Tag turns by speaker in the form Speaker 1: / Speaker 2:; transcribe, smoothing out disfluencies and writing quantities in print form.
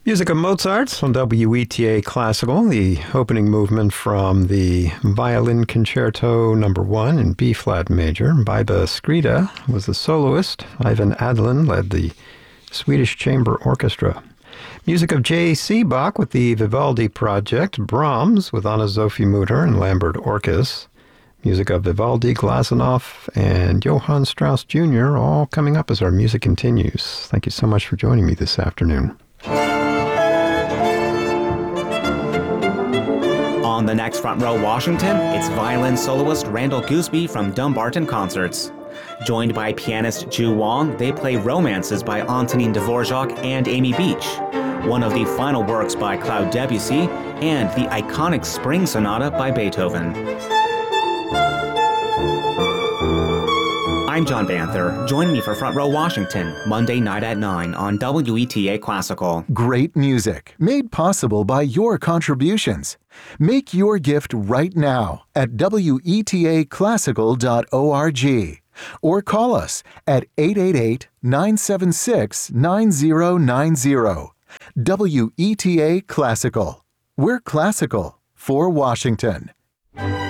Speaker 1: Music of Mozart on WETA Classical, the opening movement from the Violin Concerto No. 1 in B-flat major. Biba Skrida was the soloist. Ivan Adlin led the Swedish Chamber Orchestra. Music of J.C. Bach with the Vivaldi Project. Brahms with Anna Sophie Mutter and Lambert Orkis. Music of Vivaldi, Glazunov, and Johann Strauss Jr. all coming up as our music continues. Thank you so much for joining me this afternoon.
Speaker 2: On the next Front Row Washington, it's violin soloist Randall Gooseby from Dumbarton Concerts. Joined by pianist Ju Wong, they play Romances by Antonin Dvorak and Amy Beach, one of the final works by Claude Debussy, and the iconic Spring Sonata by Beethoven. I'm John Banther. Join me for Front Row Washington, Monday night at 9 on WETA Classical.
Speaker 3: Great music, made possible by your contributions. Make your gift right now at WETAClassical.org or call us at 888-976-9090. WETA Classical. We're classical for Washington.